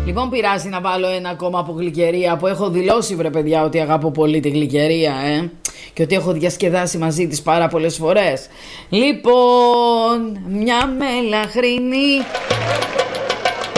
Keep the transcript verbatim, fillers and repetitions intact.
Λοιπόν, πειράζει να βάλω ένα ακόμα από γλυκερία που έχω δηλώσει, βρε παιδιά, ότι αγαπώ πολύ τη γλυκερία, ε. Και ότι έχω διασκεδάσει μαζί της πάρα πολλές φορές. Λοιπόν, μια μελαχρινή